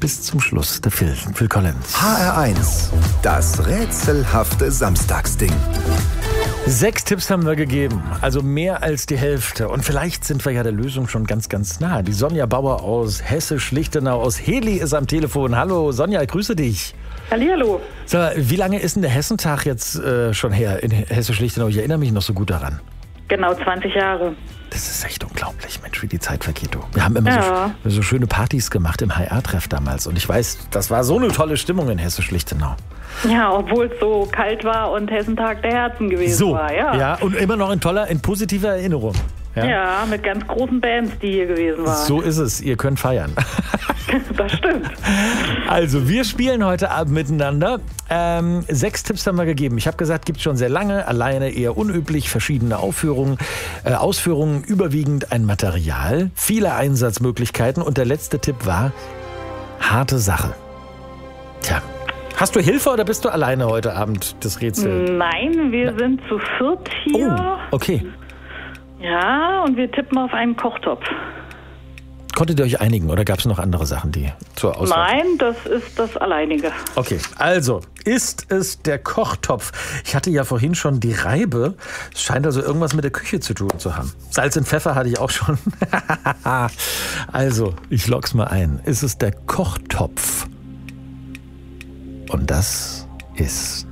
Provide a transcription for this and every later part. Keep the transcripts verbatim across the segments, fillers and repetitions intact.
bis zum Schluss. Der Phil, Phil Collins. H R eins, das rätselhafte Samstagsding. Sechs Tipps haben wir gegeben, also mehr als die Hälfte. Und vielleicht sind wir ja der Lösung schon ganz, ganz nah. Die Sonja Bauer aus Hesse-Schlichtenau aus Heli ist am Telefon. Hallo Sonja, ich grüße dich. Hallihallo. So, wie lange ist denn der Hessentag jetzt äh, schon her in Hesse-Schlichtenau? Ich erinnere mich noch so gut daran. Genau zwanzig Jahre. Das ist echt unglaublich, Mensch, wie die Zeit vergeht. Du. Wir haben immer Ja. so, so schöne Partys gemacht im H R-Treff damals. Und ich weiß, das war so eine tolle Stimmung in Hesse-Schlichtenau. Ja, obwohl es so kalt war und Hessentag der Herzen gewesen So, war. Ja. ja, und immer noch in toller, in positiver Erinnerung. Ja, Ja, mit ganz großen Bands, die hier gewesen waren. so ist es, ihr könnt feiern. Das stimmt. Also, wir spielen heute Abend miteinander. Ähm, sechs Tipps haben wir gegeben. Ich habe gesagt, gibt schon sehr lange, alleine eher unüblich, verschiedene Aufführungen, äh, Ausführungen, überwiegend ein Material, viele Einsatzmöglichkeiten und der letzte Tipp war, harte Sache. Tja, hast du Hilfe oder bist du alleine heute Abend, das Rätsel? Nein, wir sind zu viert Oh, hier. okay. Ja, und wir tippen auf einen Kochtopf. Konntet ihr euch einigen oder gab es noch andere Sachen, die zur Auswahl? Nein, das ist das Alleinige. Okay, also ist es der Kochtopf? Ich hatte ja vorhin schon die Reibe. Es scheint also irgendwas mit der Küche zu tun zu haben. Salz und Pfeffer hatte ich auch schon. Also, ich logg's mal ein. Ist es der Kochtopf? Und das ist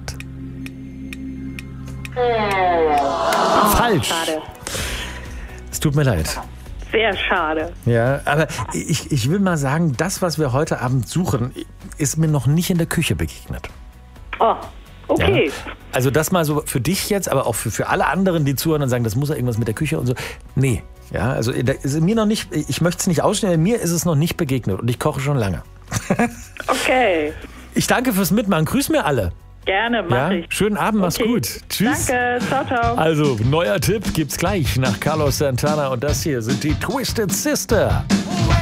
falsch. Schade. Es tut mir leid. Sehr schade. Ja, aber ich, ich will mal sagen, das, was wir heute Abend suchen, ist mir noch nicht in der Küche begegnet. Oh, okay. Ja. Also das mal so für dich jetzt, aber auch für, für alle anderen, die zuhören und sagen, das muss ja irgendwas mit der Küche und so. Nee, ja, also da ist mir noch nicht, ich möchte es nicht ausstellen, mir ist es noch nicht begegnet und ich koche schon lange. Okay. Ich danke fürs Mitmachen, grüß mir alle. Gerne, mach Ja? ich. Schönen Abend, mach's Okay. gut. Tschüss. Danke, ciao, ciao. Also, neuer Tipp gibt's gleich nach Carlos Santana und das hier sind die Twisted Sister.